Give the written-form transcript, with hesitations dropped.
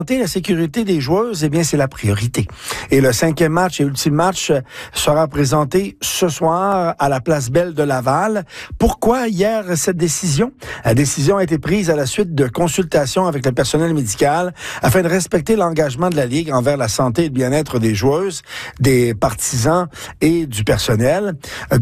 La sécurité des joueuses, eh bien, c'est la priorité. Et le 5e match et ultime match sera présenté ce soir à la Place Belle de Laval. Pourquoi hier cette décision? La décision a été prise à la suite de consultations avec le personnel médical afin de respecter l'engagement de la Ligue envers la santé et le bien-être des joueuses, des partisans et du personnel.